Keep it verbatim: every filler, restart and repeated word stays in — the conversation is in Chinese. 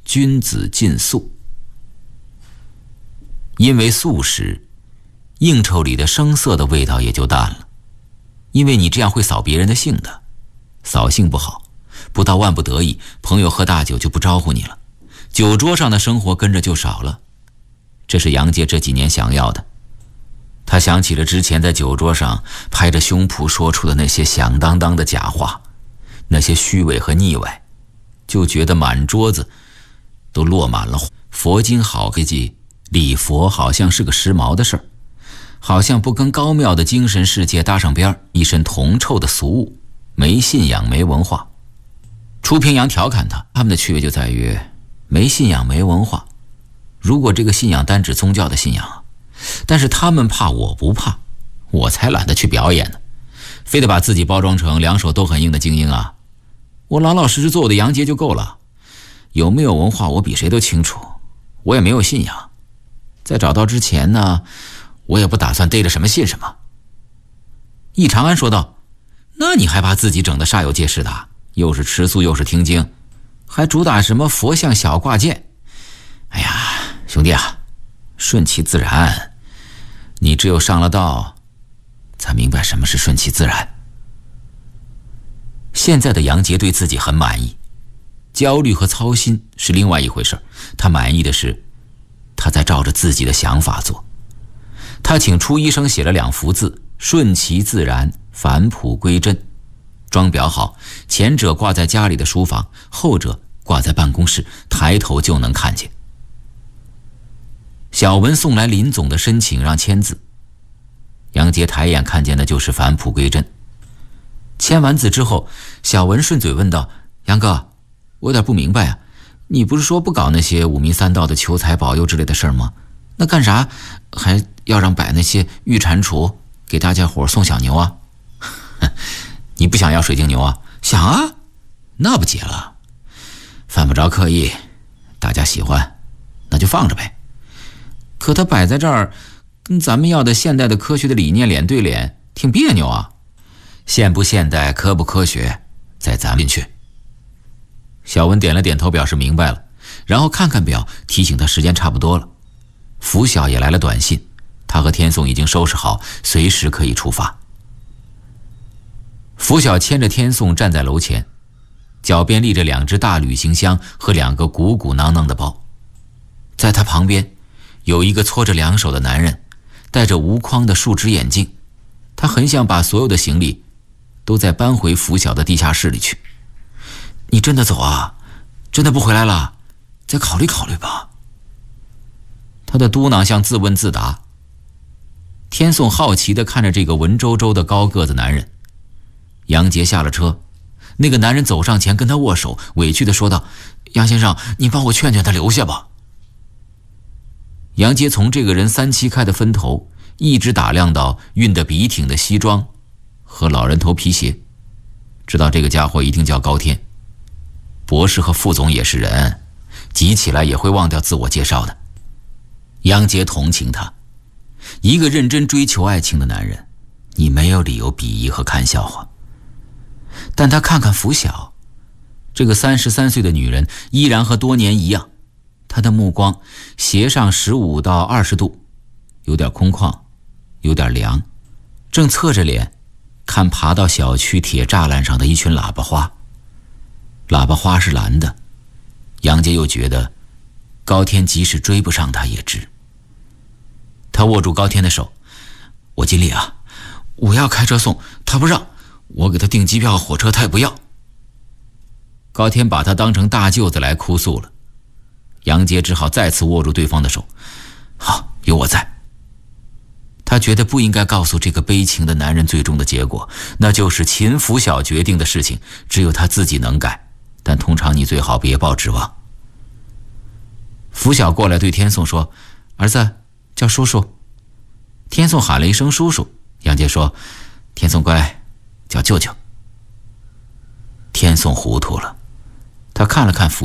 君子禁素。因为素食，应酬里的声色的味道也就淡了，因为你这样会扫别人的兴的，扫兴不好，不到万不得已，朋友喝大酒就不招呼你了，酒桌上的生活跟着就少了。这是杨杰这几年想要的。他想起了之前在酒桌上拍着胸脯说出的那些响当当的假话，那些虚伪和腻歪，就觉得满桌子都落满了佛经好科技，礼佛好像是个时髦的事儿，好像不跟高妙的精神世界搭上边，一身铜臭的俗物，没信仰没文化。楚平阳调侃他，他们的区别就在于没信仰没文化。如果这个信仰单指宗教的信仰，但是他们怕我不怕，我才懒得去表演呢，非得把自己包装成两手都很硬的精英啊！我老老实实做我的杨杰就够了，有没有文化我比谁都清楚，我也没有信仰，在找到之前呢，我也不打算逮着什么信什么。易长安说道：那你还把自己整得煞有介事的，又是吃素又是听经，还主打什么佛像小挂件。哎呀，兄弟啊，顺其自然，你只有上了道才明白什么是顺其自然。现在的杨杰对自己很满意，焦虑和操心是另外一回事，他满意的是他在照着自己的想法做。他请初医生写了两幅字，顺其自然，返璞归真，装裱好，前者挂在家里的书房，后者挂在办公室，抬头就能看见。小文送来林总的申请让签字，杨杰抬眼看见的就是返璞归真。签完字之后，小文顺嘴问道：杨哥，我有点不明白啊，你不是说不搞那些五迷三道的求财保佑之类的事儿吗？那干啥还要让摆那些御蟾蜍给大家伙送小牛啊？你不想要水晶牛啊？想啊，那不结了，犯不着刻意，大家喜欢那就放着呗。可它摆在这儿跟咱们要的现代的科学的理念脸对脸，挺别扭啊。现不现代科不科学在咱们去。小文点了点头表示明白了，然后看看表提醒他时间差不多了。拂晓也来了短信，他和天颂已经收拾好，随时可以出发。拂晓牵着天颂站在楼前，脚边立着两只大旅行箱和两个鼓鼓囊囊的包，在他旁边有一个搓着两手的男人，戴着无框的树脂眼镜，他很想把所有的行李都再搬回拂晓的地下室里去。你真的走啊？真的不回来了？再考虑考虑吧。他的嘟囔像自问自答。天颂好奇地看着这个文绉绉的高个子男人。杨杰下了车，那个男人走上前跟他握手，委屈地说道：杨先生，你帮我劝劝他留下吧。杨杰从这个人三七开的分头一直打量到熨得笔挺的西装和老人头皮鞋，知道这个家伙一定叫高天。博士和副总也是人，急起来也会忘掉自我介绍的。杨杰同情他，一个认真追求爱情的男人，你没有理由鄙夷和看笑话。但他看看拂晓，这个三十三岁的女人依然和多年一样，她的目光斜上十五到二十度，有点空旷，有点凉，正侧着脸看爬到小区铁栅栏上的一群喇叭花。喇叭花是蓝的，杨杰又觉得高天即使追不上他也值。他握住高天的手：我尽力啊，我要开车送，他不让，我给他订机票火车他也不要。高天把他当成大舅子来哭诉了，杨杰只好再次握住对方的手：好，有我在。他觉得不应该告诉这个悲情的男人最终的结果，那就是秦拂晓决定的事情只有他自己能改，但通常你最好别抱指望。拂晓过来对天颂说：儿子，叫叔叔。天颂喊了一声叔叔，杨杰说：天颂乖，叫舅舅。天颂糊涂了，他看了看拂